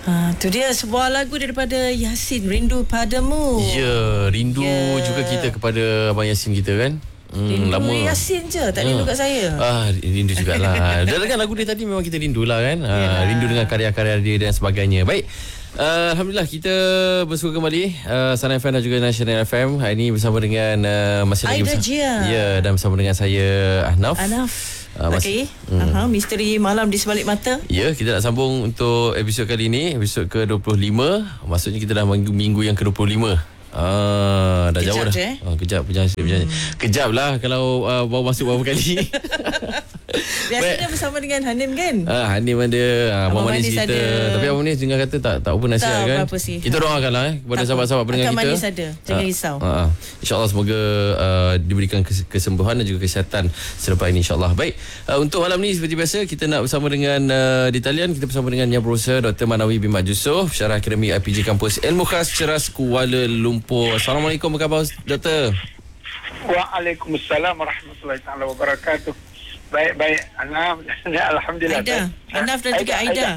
Tu dia sebuah lagu daripada Yasin, Rindu Padamu. Ya, rindu juga kita kepada Abang Yasin kita kan. Rindu lama Yasin je, tak rindu kat saya. Rindu jugalah. Dan kan lagu dia tadi memang kita rindulah kan. Rindu dengan karya-karya dia dan sebagainya. Baik. Alhamdulillah kita bersua kembali Sana FM dan juga National FM. Hari ini bersama dengan masih lagi Aida Jia. Ya, dan bersama dengan saya Ahnaf. Okey. Misteri malam di sebalik mata. Ya, kita nak sambung untuk episod kali ini, episod ke-25. Maksudnya kita dah minggu yang ke-25. Dah kejap jauh dah. Kejap berjalan. Kejap lah kalau baru masuk beberapa kali. Biasanya bersama dengan Hanim kan? Hanim ada, Abang Manis kita. Ada. Tapi Abang Manis dengar kata tak apa nasihat kan. Apa sih. Kita doakanlah kepada sahabat-sahabat pendengar kita. Akan Manis ada. Jangan risau. InsyaAllah semoga diberikan kesembuhan dan juga kesihatan selepas ini insyaAllah. Baik, untuk malam ni seperti biasa kita nak bersama dengan di talian kita bersama dengan Yang Berusaha Dr. Manawi bin Mat Yusof, Syarah Akademik IPJ Kampus Ilmu Khas Ceras Kuala Lumpur. Assalamualaikum, apa khabar Doktor? Waalaikumsalam warahmatullahi taala wabarakatuh. Baik, alhamdulillah. Ahnaf dan juga Aida.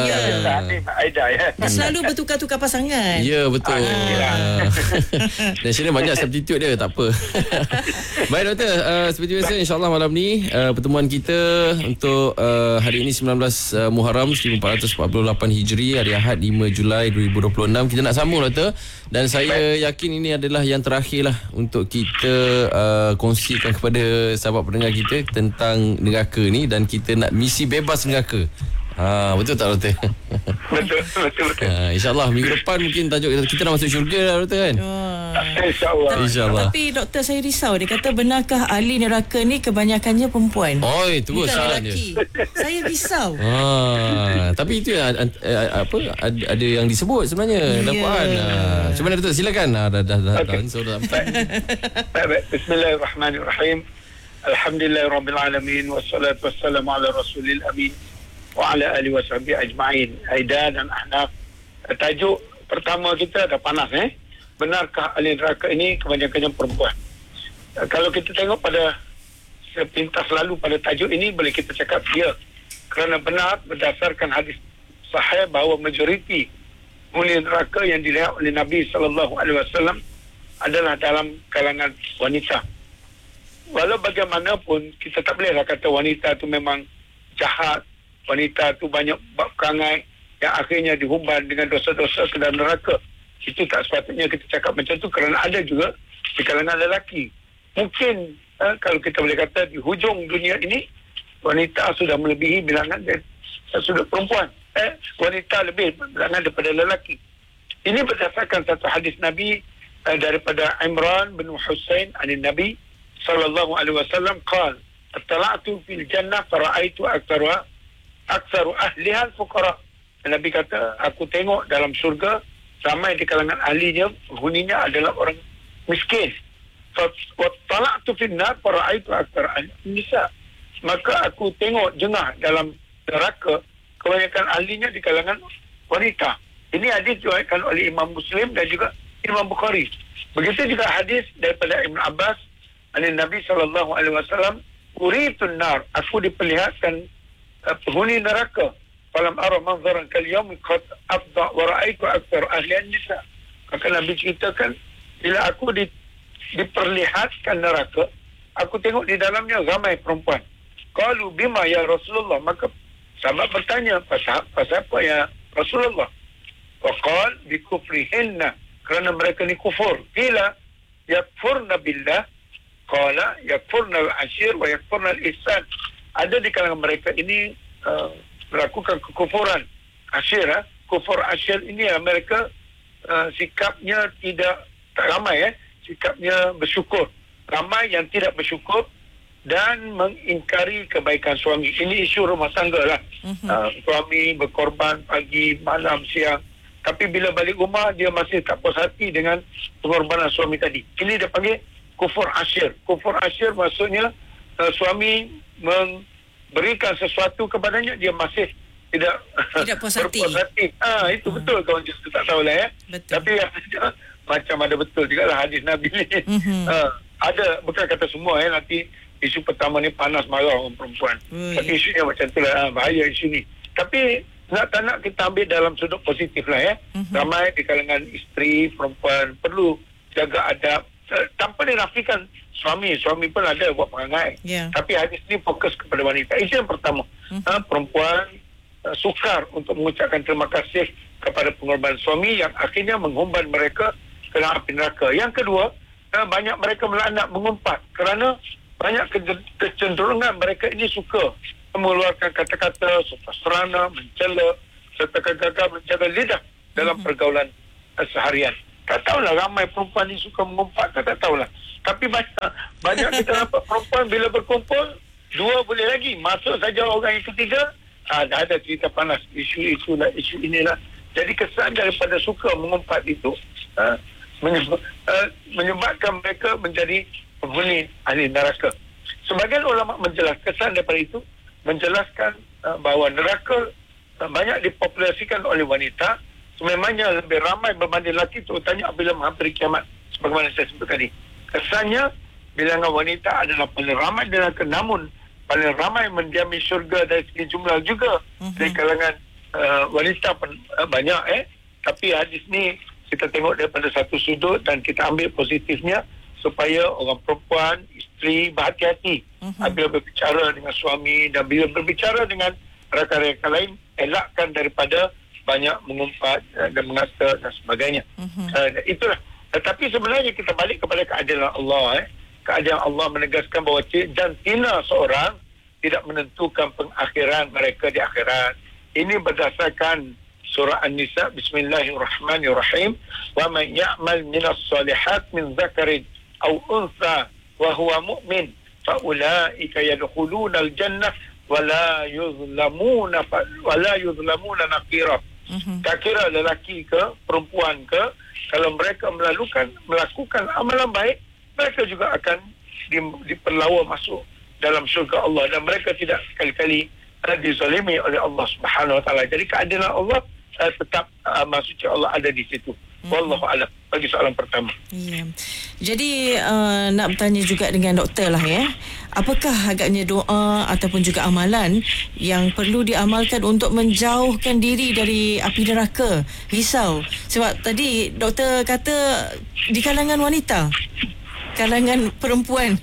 Aida ya. Selalu bertukar-tukar pasangan. Ya, betul. Dan sini banyak substitute dia, tak apa. Baik Doktor, seperti biasa insyaAllah malam ni pertemuan kita untuk hari ini 19 Muharram 1448 Hijri, hari Ahad 5 Julai 2026. Kita nak sambung Doktor, dan saya yakin ini adalah yang terakhir lah untuk kita kongsikan kepada sahabat pendengar kita tentang neraka ni, dan kita nak misi bebas neraka. Betul tak Doktor? Betul. InsyaAllah minggu depan mungkin tajuk kita dah masuk syurga lah Doktor kan. InsyaAllah. Tapi Doktor, saya risau. Dia kata benarkah ahli neraka ni kebanyakannya perempuan? Terus saran dia. Saya risau. Tapi itu ada yang disebut sebenarnya dalam Quran. Macam mana Doktor? Silakan. Baik. Bismillahirrahmanirrahim. Alhamdulillahirabbil alamin wassalatu wassalamu ala rasulil amin wa ala alihi washabihi ajma'in. Aida dan Ahnaf, tajuk pertama kita dah panas benarkah ahli neraka ini kebanyakannya perempuan? Kalau kita tengok pada sepintas lalu pada tajuk ini, boleh kita cakap ya, kerana benar berdasarkan hadis sahih bahawa majoriti ahli neraka yang dilihat oleh Nabi SAW adalah dalam kalangan wanita. Walau bagaimanapun kita tak bolehlah kata wanita tu memang jahat, wanita tu banyak bab perangai yang akhirnya dihumban dengan dosa-dosa ke dalam neraka. Itu tak sepatutnya kita cakap macam tu, kerana ada juga di kalangan lelaki. Mungkin kalau kita boleh kata di hujung dunia ini wanita sudah melebihi bilangan sudah perempuan. Wanita lebih bilangan daripada lelaki. Ini berdasarkan satu hadis Nabi daripada Imran bin Husain anin Nabi sallallahu alaihi wasallam qala attala'tu fil jannah fara'aitu aktsaru ahliha al-fuqara. Nabi kata, aku tengok dalam syurga ramai di kalangan ahlinya, penghuninya adalah orang miskin. Wa tala'tu fil nar fara'aitu aktsara nisa. Maka aku tengok jengah dalam neraka, kebanyakan ahlinya di kalangan wanita. Ini hadis diriwayatkan oleh Imam Muslim dan juga Imam Bukhari. Begitu juga hadis daripada Ibn Abbas dari Nabi SAW, uritun nar, aku diperlihatkan penghuni neraka, falam ara manzaran kal yawm qad afda wa ra'aitu aktsar ahli an-nisa. Maka Nabi ceritakan, bila aku diperlihatkan neraka, aku tengok di dalamnya ramai perempuan. Qalu bima ya Rasulullah, maka sahabat bertanya, pasal apa ya Rasulullah? Wa qala bi kufrihinna, kerana mereka ni kufur. Bila yakfurna billah, qala yakfurna al-ashir wa yakfurna al-ihsan. Ada di kalangan mereka ini melakukan kekufuran asyir. Kufur asyir ini mereka sikapnya tak ramai sikapnya bersyukur. Ramai yang tidak bersyukur dan mengingkari kebaikan suami. Ini isu rumah tangga lah. Suami berkorban pagi, malam, siang, tapi bila balik rumah dia masih tak puas hati dengan pengorbanan suami tadi. Ini dia panggil kufur asyir. Kufur asyir maksudnya suami memberikan sesuatu kepadanya, dia masih tidak puas hati. Itu betul, kawan justru tak tahulah betul. Tapi macam ada betul juga lah hadis Nabi ni. Ada, bukan kata semua nanti isu pertama ni panas marah orang perempuan. Tapi isunya macam tu lah, bahaya isu ni. Tapi nak tak nak kita ambil dalam sudut positif lah ya. Ramai di kalangan isteri, perempuan perlu jaga adab tanpa dinafikan suami pun ada buat perangai. Tapi hadis ni fokus kepada wanita. Itu yang pertama. Perempuan sukar untuk mengucapkan terima kasih kepada pengorbanan suami yang akhirnya menghumban mereka ke dalam api neraka. Yang kedua, banyak mereka melaknat mengumpat kerana banyak kecenderungan mereka ini suka mengeluarkan kata-kata sopan serana, mencela serta gagal menjaga lidah dalam pergaulan seharian. Tak tahulah ramai perempuan ni suka mengumpat ke, tak tahulah. Tapi banyak kita nampak perempuan bila berkumpul, dua boleh lagi. Masuk saja orang yang ketiga, dah ada cerita panas, isu itulah, isu inilah. Jadi kesan daripada suka mengumpat itu menyebabkan mereka menjadi penghuni ahli neraka. Sebagian ulama menjelaskan kesan daripada itu, menjelaskan bahawa neraka banyak dipopulasikan oleh wanita. Sememangnya lebih ramai berbanding lelaki, terutamanya apabila menghampiri kiamat. Sebagaimana saya sebut tadi, kesannya bilangan wanita adalah paling ramai di neraka, namun paling ramai mendiami syurga dari segi jumlah juga. Dari kalangan wanita pun banyak tapi hadis ni kita tengok daripada satu sudut dan kita ambil positifnya supaya orang perempuan, isteri berhati-hati apabila berbicara dengan suami dan bila berbicara dengan rakan-rakan lain, elakkan daripada banyak mengumpat dan mengata dan sebagainya. Itulah. Tetapi sebenarnya kita balik kepada keadilan Allah. Keadilan Allah menegaskan bahawa jantina seorang tidak menentukan pengakhiran mereka di akhirat. Ini berdasarkan surah An-Nisa, Bismillahirrahmanirrahim. Wa man ya'mal minas salihat min zakarin aw untha wa huwa mu'min fa ulaika yadkhuluna al-jannah wa la yuzlamuna naqira. Tak kira lelaki ke perempuan ke, kalau mereka melakukan amalan baik, mereka juga akan diperlawa masuk dalam syurga Allah dan mereka tidak sekali-kali dizalimi oleh Allah Subhanahu Wa Taala. Jadi keadilan Allah tetap maksudnya Allah ada di situ. Wallahu a'lam. Bagi soalan pertama. Ya. Jadi nak bertanya juga dengan doktor lah ya. Apakah agaknya doa ataupun juga amalan yang perlu diamalkan untuk menjauhkan diri dari api neraka? Risau. Sebab tadi doktor kata di kalangan wanita, kalangan perempuan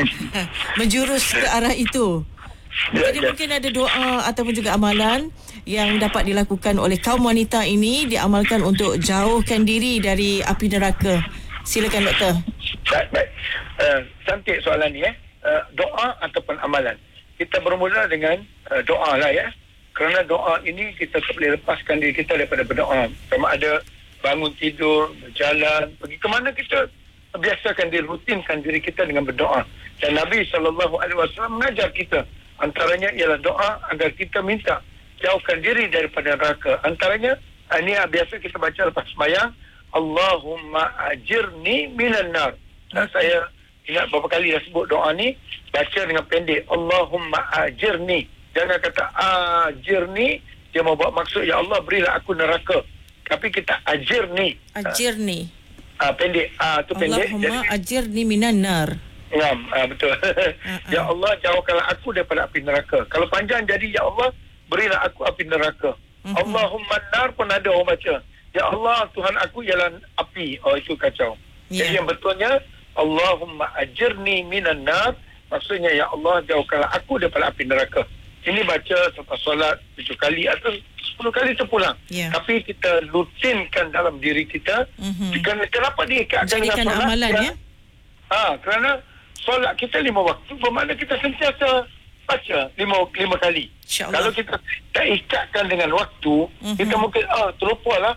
menjurus ke arah itu. Jadi mungkin ada doa ataupun juga amalan yang dapat dilakukan oleh kaum wanita ini, diamalkan untuk jauhkan diri dari api neraka. Silakan doktor. Baik. Cantik soalan ni doa ataupun amalan. Kita bermula dengan doa lah ya. Kerana doa ini kita tak boleh lepaskan diri kita daripada berdoa. Sama ada bangun tidur, berjalan, pergi ke mana, kita biasakan diri, rutinkan diri kita dengan berdoa. Dan Nabi SAW mengajar kita, antaranya ialah doa agar kita minta jauhkan diri daripada neraka. Antaranya ini biasa kita baca lepas sembahyang, Allahumma ajirni minan nar. Dan saya ingat berapa kali dah sebut doa ni, baca dengan pendek, Allahumma ajirni. Jangan kata ajirni, dia mau buat maksud ya Allah berilah aku neraka. Tapi kita ajirni. Ajirni. Pendek. Tu pendek. Allahumma ajirni minan nar. Ya, betul. Ya Allah, jauhkanlah aku daripada api neraka. Kalau panjang jadi ya Allah berilah aku api neraka. Allahumma nar pun ada orang baca. Ya Allah, Tuhan aku ialah api. Oh, itu kacau. Jadi yang betulnya Allahumma ajirni minan nar, maksudnya ya Allah jauhkanlah aku daripada api neraka. Ini baca selepas solat 7 kali atau 10 kali terpulang. Tapi kita rutinkan dalam diri kita. Kenapa diikatkan dengan solat? Amalan ya. Kerana solat kita 5 waktu, bermakna kita sentiasa baca 5 kali. Kalau kita tak ikatkan dengan waktu, kita mungkin terlupalah.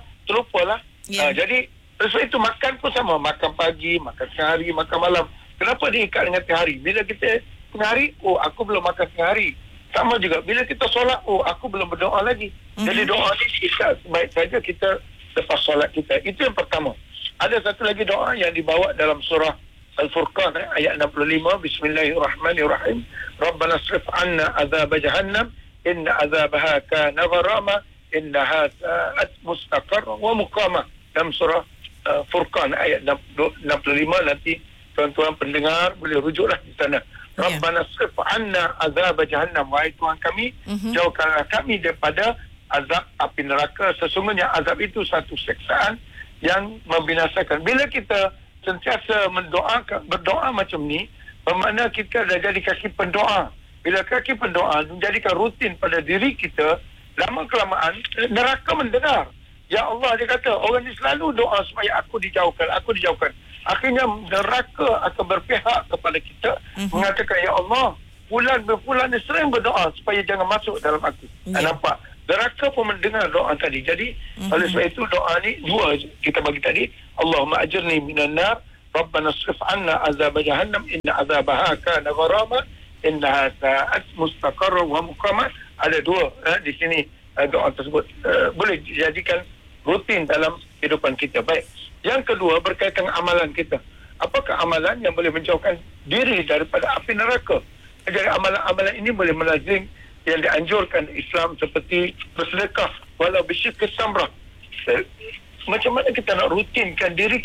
Jadi sebab itu makan pun sama, makan pagi, makan tengah hari, makan malam. Kenapa diikat dengan tengah hari? Bila kita tengah hari, aku belum makan tengah hari. Sama juga bila kita solat, aku belum berdoa lagi. Jadi doa ni diikat sebaik saja kita lepas solat kita. Itu yang pertama. Ada satu lagi doa yang dibawa dalam surah Al-Furqan ayat 65, Bismillahirrahmanirrahim. Rabbana asrif 'anna azab jahannam inna azabaha kana gharama innaha sa'at mustaqarra wa muqama. Dalam surah Furqan ayat 65, nanti tuan-tuan pendengar boleh rujuklah di sana. Rabbana asrif 'anna azab jahannam, wahai Tuhan kami, jauhkanlah kami daripada azab api neraka. Sesungguhnya azab itu satu siksaan yang membinasakan. Bila kita sentiasa berdoa macam ni, bermakna kita dah jadi kaki pendoa. Bila kaki pendoa menjadikan rutin pada diri kita, lama kelamaan neraka mendengar. Ya Allah, dia kata orang ni selalu doa supaya aku dijauhkan. Akhirnya neraka akan berpihak kepada kita, mengatakan, ya Allah, bulan ni sering berdoa supaya jangan masuk dalam aku. Nampak? Neraka pun mendengar doa tadi. Jadi oleh sebab itu doa ni dua kita bagi tadi. Allahumma ajirni minan nar, Rabbana srif anna azab jahannam, inna azabaha kana gharama, innaha sa'at mustaqarra wa muqama. Ada dua di sini doa tersebut boleh dijadikan rutin dalam kehidupan kita. Baik. Yang kedua berkaitan dengan amalan kita. Apakah amalan yang boleh menjauhkan diri daripada api neraka? Jadi amalan-amalan ini boleh melazim yang dianjurkan Islam, seperti bersedekah walau bisyikis tamrah. Macam mana kita nak rutinkan diri